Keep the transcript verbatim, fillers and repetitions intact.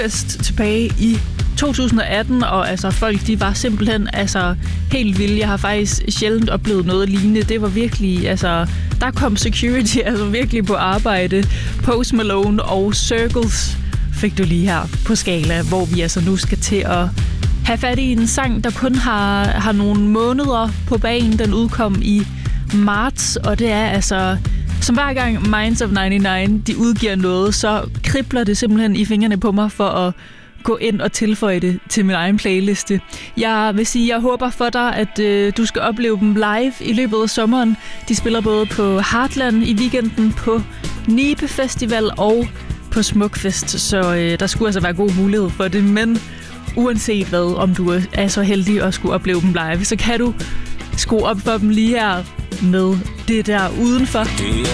Smukfest tilbage i to tusind og atten, og altså folk, de var simpelthen altså helt vilde. Jeg har faktisk sjældent oplevet noget lignende. Det var virkelig, altså, der kom security altså virkelig på arbejde. Post Malone og Circles fik du lige her på Skala, hvor vi altså nu skal til at have fat i en sang, der kun har, har nogle måneder på bagen. Den udkom i marts, og det er altså, som hver gang Minds of nioghalvfems de udgiver noget, så kribler det simpelthen i fingrene på mig for at gå ind og tilføje det til min egen playliste. Jeg vil sige, jeg håber for dig, at øh, du skal opleve dem live i løbet af sommeren. De spiller både på Heartland i weekenden, på Nibe Festival og på Smukfest, så øh, der skulle altså være god mulighed for det. Men uanset hvad, om du er så heldig at skulle opleve dem live, så kan du skrue op for dem lige her med det der udenfor.